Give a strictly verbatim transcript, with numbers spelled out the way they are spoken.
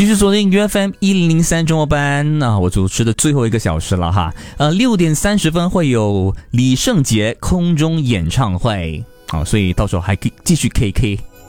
继续锁定 U F M 一零零三中文班，那、啊、我主持的最后一个小时了哈。呃，六点三十分会有李圣杰空中演唱会，好、哦，所以到时候还可以继续 K K。